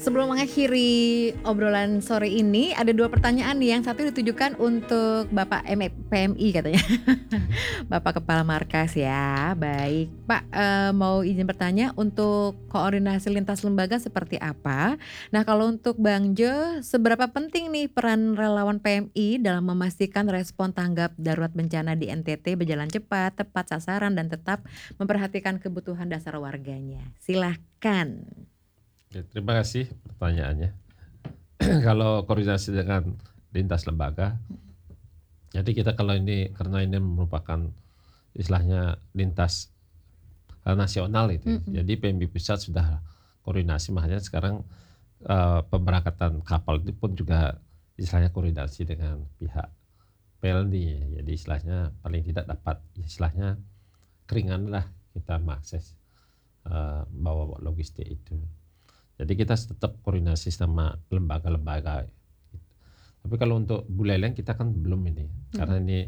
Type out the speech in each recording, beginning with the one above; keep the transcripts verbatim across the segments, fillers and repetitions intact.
Sebelum mengakhiri obrolan sore ini, ada dua pertanyaan nih, yang satu ditujukan untuk Bapak M E P M I katanya. Bapak Kepala Markas ya, baik. Pak, eee, mau izin bertanya untuk koordinasi lintas lembaga seperti apa? Nah kalau untuk Bang Jo, seberapa penting nih peran relawan P M I dalam memastikan respon tanggap darurat bencana di N T T berjalan cepat, tepat sasaran, dan tetap memperhatikan kebutuhan dasar warganya? Silahkan. Ya, terima kasih pertanyaannya. Kalau koordinasi dengan lintas lembaga, jadi kita kalau ini karena ini merupakan istilahnya lintas uh, nasional itu, Mm-mm. jadi P M I pusat sudah koordinasi, makanya sekarang uh, pemberangkatan kapal itu pun juga istilahnya koordinasi dengan pihak P L N I, jadi istilahnya paling tidak dapat istilahnya keringan lah kita mengakses uh, bawa logistik itu. Jadi kita tetap koordinasi sama lembaga-lembaga. Tapi kalau untuk Buleleng kita kan belum ini, hmm. karena ini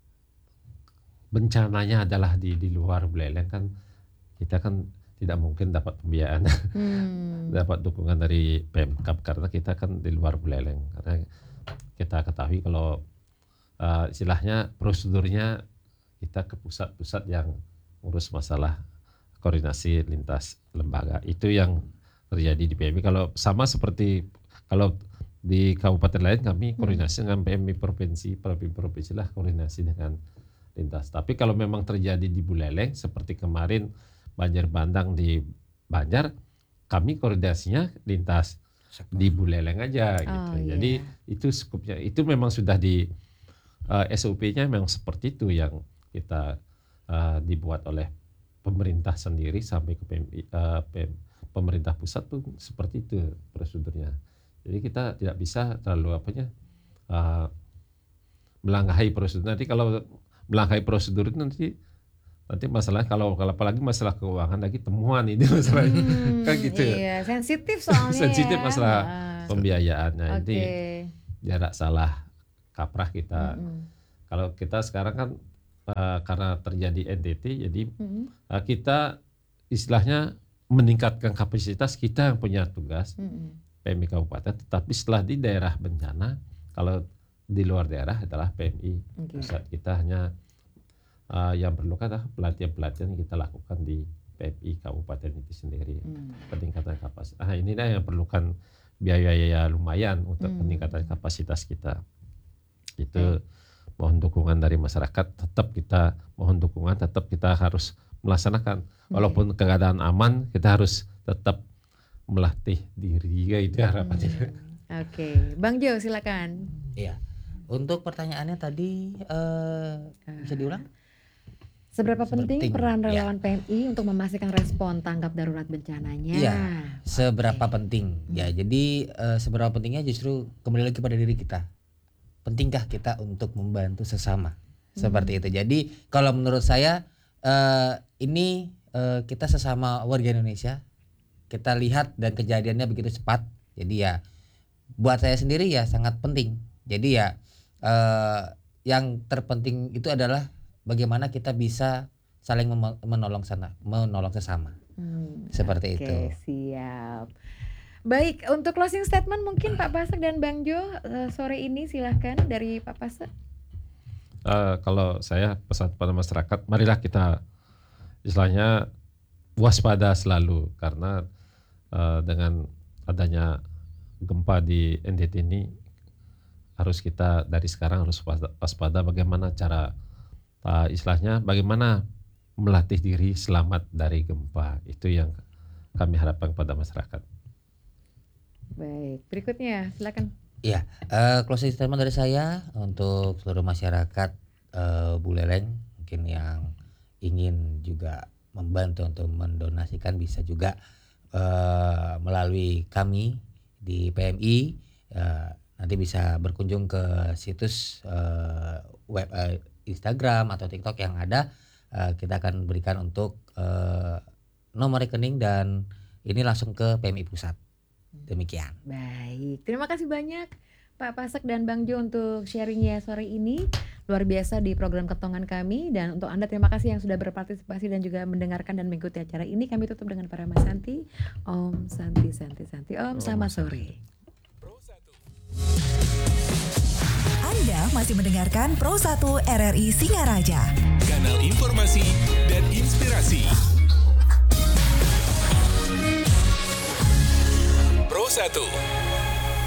bencananya adalah di di luar Buleleng kan, kita kan tidak mungkin dapat pembiayaan, hmm. dapat dukungan dari Pemkab karena kita kan di luar Buleleng. Karena kita ketahui kalau uh, istilahnya prosedurnya kita ke pusat-pusat yang urus masalah koordinasi lintas lembaga itu yang terjadi di P M I. Kalau sama seperti kalau di kabupaten lain kami koordinasi hmm. dengan P M I provinsi, provinsi lah koordinasi dengan lintas. Tapi kalau memang terjadi di Buleleng seperti kemarin banjir bandang di Banjar, kami koordinasinya lintas di Buleleng aja gitu. Oh, Jadi yeah. itu skupnya itu memang sudah di uh, S O P-nya memang seperti itu yang kita uh, dibuat oleh pemerintah sendiri sampai ke P M I, uh, P M I pemerintah pusat tuh seperti itu prosedurnya. Jadi kita tidak bisa terlalu apanya uh, melangkahi prosedur. Nanti kalau melangkahi prosedur itu nanti nanti masalah kalau kalau apalagi masalah keuangan lagi temuan ini masalahnya hmm, kan gitu. Iya, sensitif soalnya. Sensitif ya. masalah pembiayaannya. Okay. Nanti jarak salah kaprah kita. Mm-hmm. Kalau kita sekarang kan uh, karena terjadi N T T, jadi mm-hmm. uh, kita istilahnya meningkatkan kapasitas, kita yang punya tugas mm-hmm. P M I kabupaten, tetapi setelah di daerah bencana, kalau di luar daerah adalah P M I okay. pusat. Kita hanya uh, yang perlu adalah pelatihan-pelatihan yang kita lakukan di P M I kabupaten itu sendiri, mm. peningkatan kapasitas. Ah, inilah yang perlukan biaya lumayan untuk mm. peningkatan kapasitas kita. Itu mm. mohon dukungan dari masyarakat, tetap kita mohon dukungan, tetap kita harus melaksanakan. Walaupun okay. keadaan aman, kita harus tetap melatih diri, ya itu harapannya. Hmm. Oke, okay. Bang Jo silakan. Iya, untuk pertanyaannya tadi uh, bisa diulang? Seberapa penting, penting peran relawan ya. P M I untuk memastikan respon tanggap darurat bencananya? Iya, seberapa okay. penting? Ya, hmm. jadi uh, seberapa pentingnya justru kembali lagi pada diri kita. Pentingkah kita untuk membantu sesama? Hmm. Seperti itu. Jadi kalau menurut saya uh, ini Uh, kita sesama warga Indonesia, kita lihat dan kejadiannya begitu cepat, jadi ya buat saya sendiri ya sangat penting. Jadi ya uh, yang terpenting itu adalah bagaimana kita bisa saling mem- menolong sana, menolong sesama, hmm, seperti okay, itu. Siap. Baik, untuk closing statement mungkin Pak Pasek dan Bang Jo uh, sore ini silahkan dari Pak Pasek. Uh, kalau saya pesan pada masyarakat, marilah kita istilahnya waspada selalu karena uh, dengan adanya gempa di N T T ini harus kita dari sekarang harus waspada bagaimana cara uh, istilahnya bagaimana melatih diri selamat dari gempa, itu yang kami harapkan pada masyarakat. Baik, berikutnya silakan. Iya, uh, closing statement dari saya untuk seluruh masyarakat uh, Buleleng mungkin yang ingin juga membantu untuk mendonasikan bisa juga uh, melalui kami di P M I, uh, nanti bisa berkunjung ke situs uh, web uh, Instagram atau TikTok yang ada, uh, kita akan berikan untuk uh, nomor rekening dan ini langsung ke P M I pusat. Demikian. Baik, terima kasih banyak Pak Pasek dan Bang Jo untuk sharingnya sore ini. luar biasa di program Ketongan kami. Dan untuk Anda terima kasih yang sudah berpartisipasi dan juga mendengarkan dan mengikuti acara ini. Kami tutup dengan para Mas Santi. Om Santi Santi Santi Om, selamat sore. Anda masih mendengarkan Pro satu R R I Singaraja, kanal informasi dan inspirasi. Pro satu